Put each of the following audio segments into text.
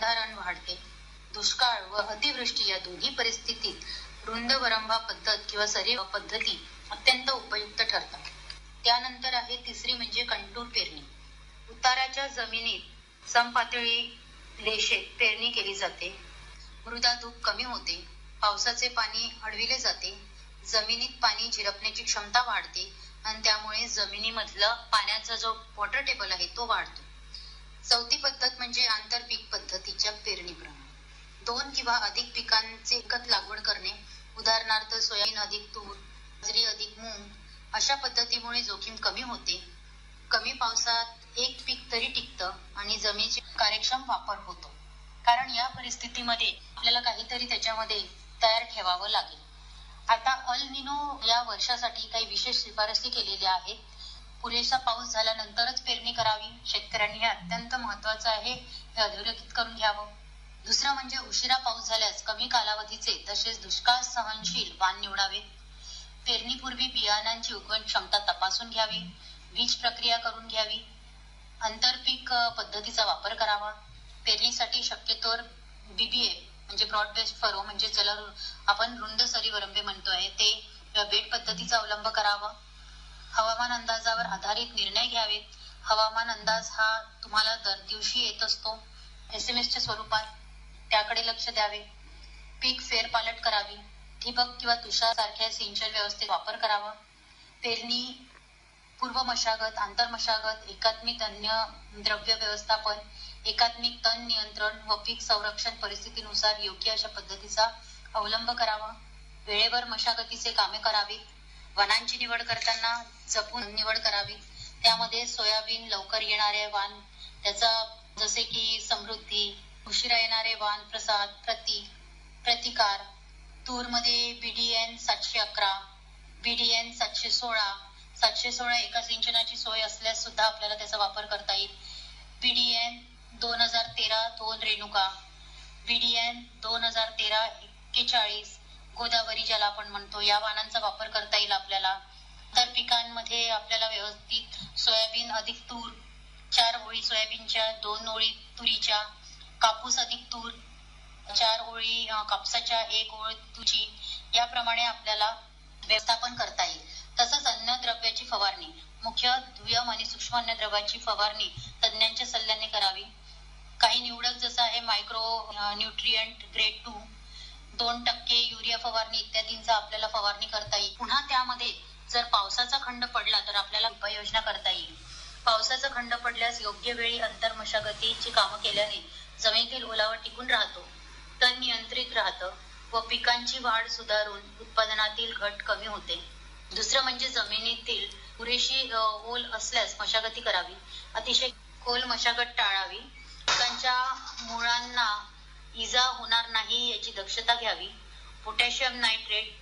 गर्भधारण वाढते. दुष्काळ व अतिवृष्टी या दोन्ही परिस्थितीत रुंद वरंभा पद्धत किंवा सरीव पद्धती अत्यंत उपयुक्त ठरतात. त्यानंतर आहे तिसरी म्हणजे कंटूर पेरणी. उताराच्या जमिनीत समपातळी रेषेत पेरणी केली जाते. मृदा धूप कमी होते. पावसाचे पाणी अडविले जाते. जमिनीत पाणी झिरपण्याची क्षमता वाढते आणि त्यामुळे जमिनीमधला पाण्याचा जो वॉटर टेबल आहे तो वाढतो. चौथी पद्धत म्हणजे आंतरपीक पद्धतीच्या पेरणीप्रमाणे 2 किंवा अधिक पिकांचे एकत्र लागवड करणे. उदाहरणार्थ सोयाबीन अधिक तूर, बाजरी अधिक मूग. अशा पद्धतीमुळे जोखीम कमी होते. कमी पावसात एक पीक तरी टिकतं आणि जमिनीचा कार्यक्षम वापर होतो. कारण या परिस्थितीमध्ये आपल्याला काहीतरी त्याच्यामध्ये तयार ठेवावं लागेल. आता अल निनो या वर्षासाठी काही विशेष शिफारसी केलेल्या आहेत. पुरेसा पाऊस झाल्यानंतरच पेरणी करावी. शेतकऱ्यांनी हे अत्यंत महत्वाचं आहे, हे अधोरेखित करून घ्यावं. दुसरं म्हणजे उशिरा पाऊस झाल्यास कमी कालावधीचे तसेच दुष्काळ सहनशील वाण निवडावे. पेरणीपूर्वी बियाणांची उगवण क्षमता तपासून घ्यावी. बीज प्रक्रिया करून घ्यावी. आंतरपीक पद्धतीचा वापर करावा. पेरणीसाठी शक्यतोवर BBA म्हणजे ब्रॉड बेस्ड फरो म्हणजे ज्याला आपण रुंद सरी वरंबे म्हणतोय ते बेड पद्धतीचा अवलंब करावा. हवामान अंदाजावर आधारित निर्णय घ्यावेत. हवामान अंदाज हा तुम्हाला दर दिवशी येत असतो SMS स्वरूपात, त्याकडे लक्ष द्यावे. पीक फेरपालट करावी. ठिबक किंवा तुषार सारख्या सिंचन व्यवस्थेत वापर करावा. पेरणी पूर्व मशागत, आंतर मशागत, एकात्मिक अन्य द्रव्य व्यवस्थापन, एकात्मिक तण नियंत्रण व पीक संरक्षण परिस्थितीनुसार योग्य अशा पद्धतीचा अवलंब करावा. वेळेवर मशागतीचे कामे करावीत. वाणांची निवड करताना जपून निवड करावी. त्यामध्ये सोयाबीन लवकर येणारे वाण, त्याचा जसे की समृद्धी, उशिरा येणारे वाण प्रसाद, प्रतिकार. तूरमध्ये BDN 711, BDN 716, 716 एका सिंचनाची सोय असल्यास सुद्धा आपल्याला त्याचा वापर करता येईल. BDN 2013 2 रेणुका, BDN 2013-41 गोदावरी ज्याला आपण म्हणतो, या वाणांचा वापर करता येईल आपल्याला. तर पिकांमध्ये आपल्याला व्यवस्थित सोयाबीन अधिक तूर 4 ओळी सोयाबीनच्या, 2 ओळी तुरीच्या, कापूस अधिक तूर 4 ओळी कापसाच्या, 1 ओळ तुरीची, याप्रमाणे आपल्याला व्यवस्थापन करता येईल. तसंच अन्नद्रव्याची फवारणी, मुख्य दुय्यम आणि सूक्ष्म अन्नद्रव्याची फवारणी तज्ञांच्या सल्ल्याने करावी. काही निवडक जसं आहे मायक्रो न्यूट्रिएंट ग्रेड 2, 2% युरिया फवारणी इत्यादींचा आपल्याला फवारणी करता येईल. पुन्हा त्यामध्ये जर पावसाचा खंड पडला तर आपल्याला उपाययोजना करता येईल. पावसाचा खंड पडल्यास योग्य वेळी अंतर मशागतीची कामं केल्याने जमिनीतील ओलावा टिकून राहतो, तण नियंत्रित राहतं व पिकांची वाढ सुधारून उत्पादनातील घट कमी होते. दुसरं म्हणजे जमिनीतील पुरेशी ओल असल्यास मशागती करावी. अतिशय खोल मशागत टाळावी. पिकांच्या मुळांना इजा होणार नाही याची दक्षता घ्यावी. पोटॅशियम नायट्रेट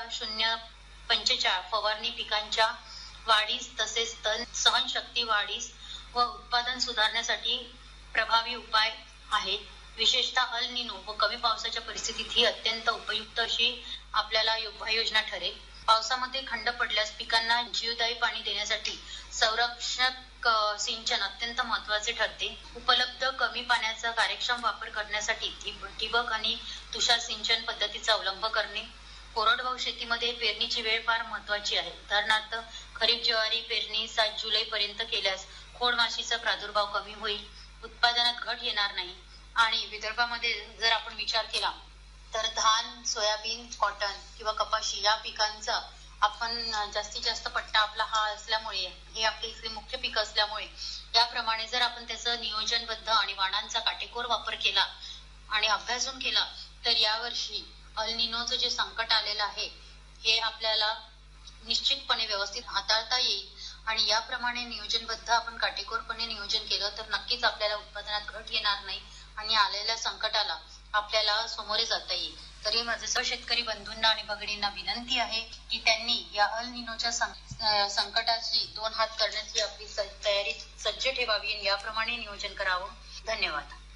13-0-45 फवारणी पिकांच्या वाढीस तसेच तण सहनशक्ती वाढीस व उत्पादन सुधारण्यासाठी प्रभावी उपाय आहेत. विशेषतः अल निनो व कमी पावसाच्या परिस्थितीत ही अत्यंत उपयुक्त अशी आपल्याला उपाययोजना ठरेल. पावसामध्ये खंड पडल्यास पिकांना जीवदायी पाणी देण्यासाठी संरक्षक सिंचन अत्यंत महत्वाचे ठरते. उपलब्ध कमी पाण्याचा कार्यक्षम वापर करण्यासाठी ठिबक आणि तुषार सिंचन पद्धतीचा अवलंब करणे. कोरडवाहू शेतीमध्ये पेरणीची वेळ फार महत्वाची आहे. उदाहरणार्थ खरीप ज्वारी पेरणी 7 जुलै पर्यंत केल्यास खोडमाशीचा प्रादुर्भाव कमी होईल, उत्पादनात घट येणार नाही. आणि विदर्भामध्ये जर आपण विचार केला तर धान, सोयाबीन, कॉटन किंवा कपाशी या पिकांचा आपण जास्तीत जास्त पट्टा आपला हा असल्यामुळे, हे आपले इथले मुख्य पीक असल्यामुळे याप्रमाणे जर आपण त्याचं नियोजनबद्ध आणि वाणांचा काटेकोर वापर केला आणि अभ्यासून केला तर यावर्षी अल निनोचं जे संकट आलेलं आहे हे आपल्याला निश्चितपणे व्यवस्थित हाताळता येईल. आणि याप्रमाणे नियोजनबद्ध आपण काटेकोरपणे नियोजन केलं तर नक्कीच आपल्याला उत्पादनात घट येणार नाही आणि आलेल्या संकटाला आपल्याला सामोरे जाता येईल. तरी माझे सर्व शेतकरी बंधूंना आणि भगिनींना विनंती आहे की त्यांनी या अल निनोच्या संकटाची 2 हात करण्याची आपली तयारी सज्ज ठेवावी आणि याप्रमाणे नियोजन करावं. धन्यवाद.